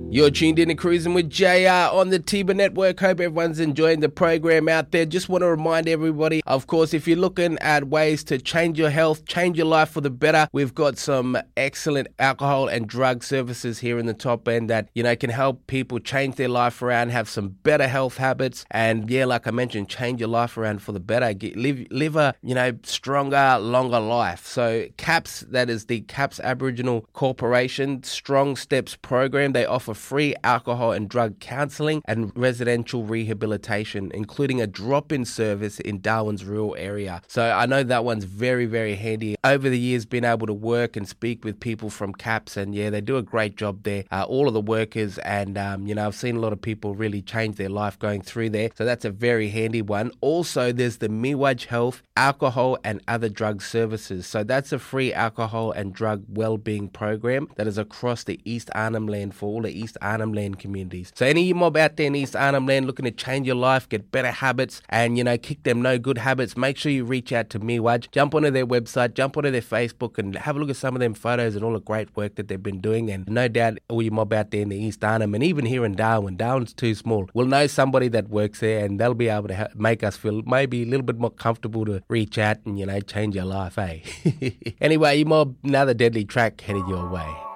You're tuned in to Cruising with JR on the Tiba Network. Hope everyone's enjoying the program out there. Just want to remind everybody, of course, if you're looking at ways to change your health, change your life for the better, we've got some excellent alcohol and drug services here in the top end that, can help people change their life around, have some better health habits, and like I mentioned, change your life around for the better. Live a, stronger, longer life. So CAPS, that is the CAPS Aboriginal Corporation Strong Steps program. They offer free alcohol and drug counselling and residential rehabilitation, including a drop-in service in Darwin's rural area. So I know that one's very, very handy. Over the years, been able to work and speak with people from CAPS, and they do a great job there. All of the workers, and I've seen a lot of people really change their life going through there. So that's a very handy one. Also, there's the Miwaj Health Alcohol and Other Drug Services. So that's a free alcohol and drug wellbeing program that is across the East Arnhem Land for all the East Arnhem Land communities. So any mob out there in East Arnhem Land looking to change your life, get better habits, and kick them no good habits, make sure you reach out to Miwaj. Jump onto their website, jump onto their Facebook, and have a look at some of them photos and all the great work that they've been doing. And no doubt all you mob out there in the East Arnhem, and even here in Darwin's too small, will know somebody that works there, and they'll be able to make us feel maybe a little bit more comfortable to reach out and change your life, eh? Anyway, you mob, another deadly track headed your way.